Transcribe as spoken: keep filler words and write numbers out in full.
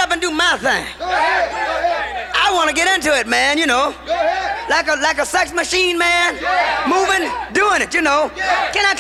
up and do my thing. I want to get into it, man, you know. Like a like a sex machine, man. Moving, doing it, you know. Can I